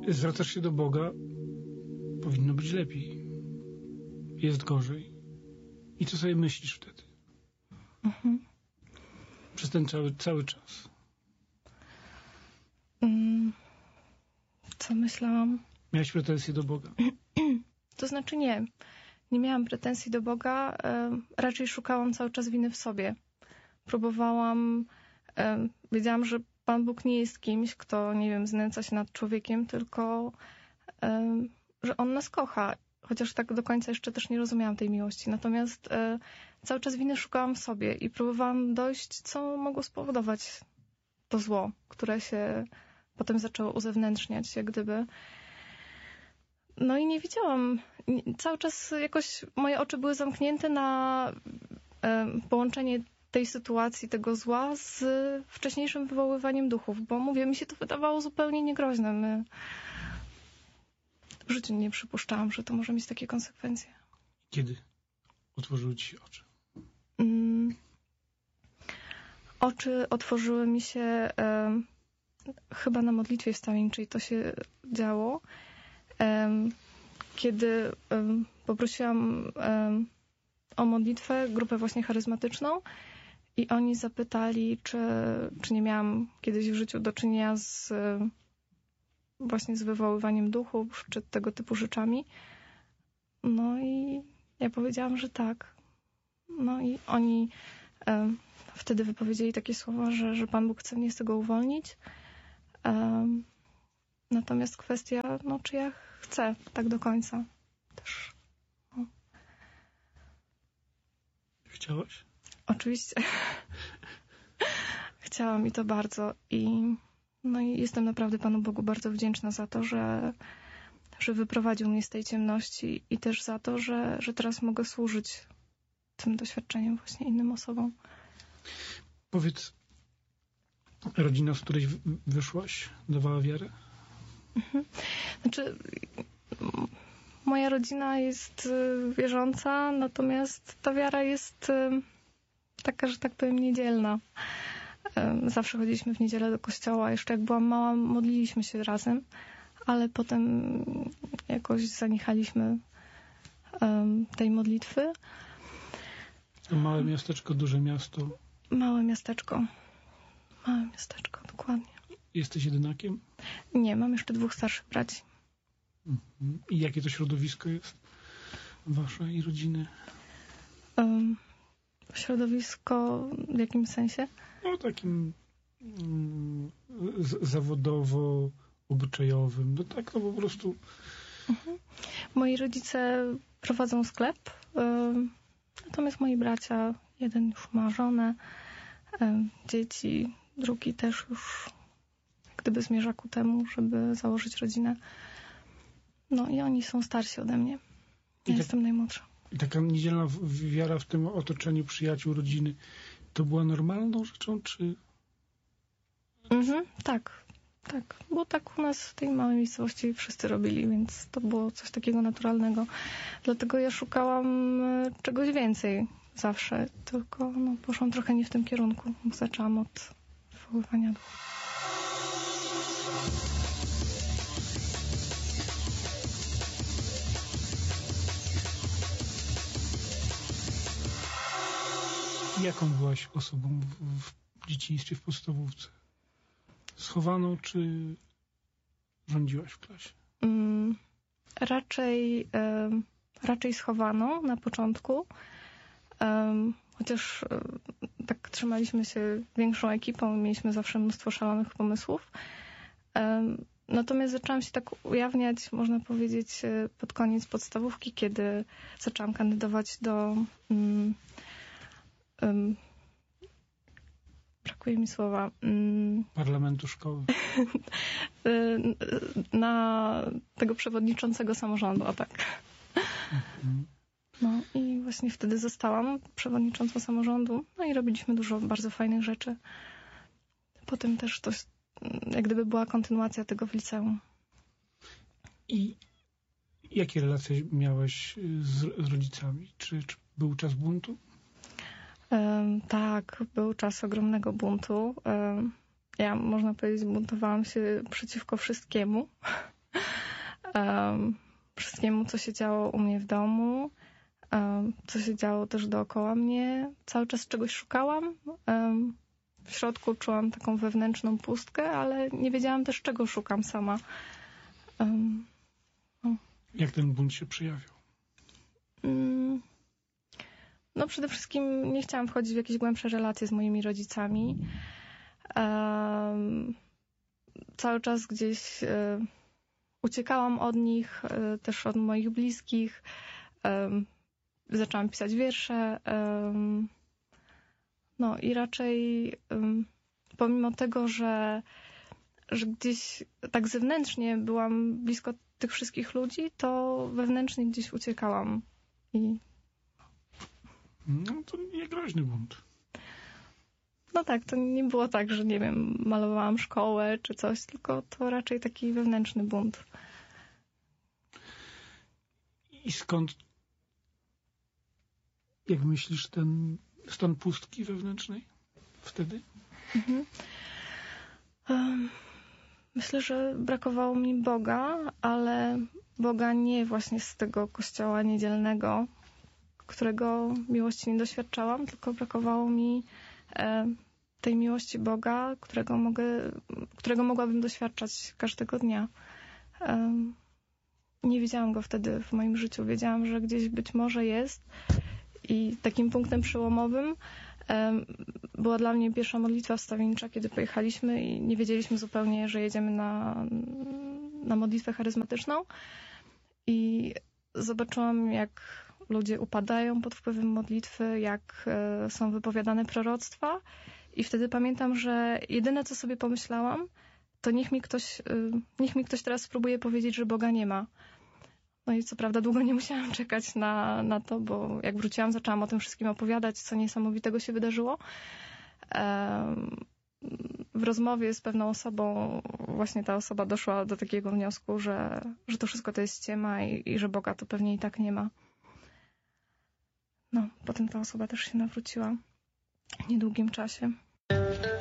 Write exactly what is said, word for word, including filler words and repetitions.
zwracasz się do Boga, powinno być lepiej. Jest gorzej. I co sobie myślisz wtedy? Mhm. Przez ten cały, cały czas. Mm, co myślałam? Miałaś pretensje do Boga? To znaczy nie. Nie miałam pretensji do Boga. E, raczej szukałam cały czas winy w sobie. Próbowałam... E, wiedziałam, że Pan Bóg nie jest kimś, kto, nie wiem, znęca się nad człowiekiem, tylko e, że On nas kocha. Chociaż tak do końca jeszcze też nie rozumiałam tej miłości. Natomiast e, cały czas winy szukałam w sobie i próbowałam dojść, co mogło spowodować to zło, które się potem zaczęło uzewnętrzniać, jak gdyby. No i nie widziałam. Cały czas jakoś moje oczy były zamknięte na e, połączenie tej sytuacji, tego zła z wcześniejszym wywoływaniem duchów, bo mówię, mi się to wydawało zupełnie niegroźne. My w życiu nie przypuszczałam, że to może mieć takie konsekwencje. Kiedy otworzyły ci się oczy? Mm. Oczy otworzyły mi się e, chyba na modlitwie wstawienniczej to się działo. E, kiedy e, poprosiłam e, o modlitwę, grupę właśnie charyzmatyczną i oni zapytali, czy, czy nie miałam kiedyś w życiu do czynienia z e, właśnie z wywoływaniem duchów, czy tego typu rzeczami. No i ja powiedziałam, że tak. No i oni e, wtedy wypowiedzieli takie słowa, że, że Pan Bóg chce mnie z tego uwolnić. E, natomiast kwestia, no czy ja chcę tak do końca też. No. Chciałaś? Oczywiście. Chciałam i to bardzo. I, no i jestem naprawdę Panu Bogu bardzo wdzięczna za to, że, że wyprowadził mnie z tej ciemności i też za to, że, że teraz mogę służyć tym doświadczeniem właśnie innym osobom. Powiedz, rodzina, z której wyszłaś, dawała wiarę? Mhm. Znaczy, moja rodzina jest wierząca, natomiast ta wiara jest taka, że tak powiem, niedzielna. Zawsze chodziliśmy w niedzielę do kościoła. Jeszcze jak byłam mała, modliliśmy się razem, ale potem jakoś zaniechaliśmy tej modlitwy. Małe miasteczko, duże miasto? Małe miasteczko. Małe miasteczko, dokładnie. Jesteś jedynakiem? Nie, mam jeszcze dwóch starszych braci. Mhm. I jakie to środowisko jest wasze i rodziny? Um, środowisko w jakim sensie? No takim mm, z- zawodowo, obyczajowym. No tak, no po prostu. Mhm. Moi rodzice prowadzą sklep. Um, natomiast moi bracia, jeden już ma żonę, um, dzieci, drugi też już gdyby zmierza ku temu, żeby założyć rodzinę. No i oni są starsi ode mnie. Ja tak, jestem najmłodsza. I taka niedzielna wiara w tym otoczeniu przyjaciół, rodziny, to była normalną rzeczą, czy... Mhm, tak, tak. Bo tak u nas w tej małej miejscowości wszyscy robili, więc to było coś takiego naturalnego. Dlatego ja szukałam czegoś więcej zawsze, tylko no, poszłam trochę nie w tym kierunku. Zaczęłam od wywoływania duchów. Jaką byłaś osobą w, w dzieciństwie, w podstawówce? Schowaną, czy rządziłaś w klasie? Mm, raczej, um, raczej schowaną na początku. Um, chociaż um, tak trzymaliśmy się większą ekipą, mieliśmy zawsze mnóstwo szalonych pomysłów. Um, natomiast zaczęłam się tak ujawniać, można powiedzieć, pod koniec podstawówki, kiedy zaczęłam kandydować do um, um, brakuje mi słowa. Um, Parlamentu szkoły. na tego przewodniczącego samorządu, o tak. Mhm. No i właśnie wtedy zostałam przewodniczącą samorządu, no i robiliśmy dużo bardzo fajnych rzeczy. Potem też to jak gdyby była kontynuacja tego w liceum. I jakie relacje miałaś z rodzicami? Czy, czy był czas buntu? Um, tak, był czas ogromnego buntu. Um, ja, można powiedzieć, buntowałam się przeciwko wszystkiemu. um, wszystkiemu, co się działo u mnie w domu, um, co się działo też dookoła mnie. Cały czas czegoś szukałam. Um, w środku czułam taką wewnętrzną pustkę, ale nie wiedziałam też, czego szukam sama. Um, no. Jak ten bunt się przejawiał? Um, no przede wszystkim nie chciałam wchodzić w jakieś głębsze relacje z moimi rodzicami. Um, cały czas gdzieś y, uciekałam od nich, y, też od moich bliskich. Um, zaczęłam pisać wiersze. Um, no i raczej um, pomimo tego, że, że gdzieś tak zewnętrznie byłam blisko tych wszystkich ludzi, to wewnętrznie gdzieś uciekałam. I... No to nie groźny bunt. No tak, to nie było tak, że nie wiem, malowałam szkołę czy coś, tylko to raczej taki wewnętrzny bunt. I skąd, jak myślisz, ten stan pustki wewnętrznej wtedy? Mhm. Um, myślę, że brakowało mi Boga, ale Boga nie właśnie z tego kościoła niedzielnego, którego miłości nie doświadczałam, tylko brakowało mi e, tej miłości Boga, którego mogę, którego mogłabym doświadczać każdego dnia. E, nie widziałam go wtedy w moim życiu. Wiedziałam, że gdzieś być może jest i takim punktem przełomowym e, była dla mnie pierwsza modlitwa wstawiennicza, kiedy pojechaliśmy i nie wiedzieliśmy zupełnie, że jedziemy na, na modlitwę charyzmatyczną i zobaczyłam, jak ludzie upadają pod wpływem modlitwy, jak e, są wypowiadane proroctwa i wtedy pamiętam, że jedyne, co sobie pomyślałam, to niech mi ktoś, e, niech mi ktoś teraz spróbuje powiedzieć, że Boga nie ma. No i co prawda długo nie musiałam czekać na, na to, bo jak wróciłam, zaczęłam o tym wszystkim opowiadać, co niesamowitego się wydarzyło. E, w rozmowie z pewną osobą właśnie ta osoba doszła do takiego wniosku, że, że to wszystko to jest ściema i, i że Boga to pewnie i tak nie ma. No, potem ta osoba też się nawróciła w niedługim czasie.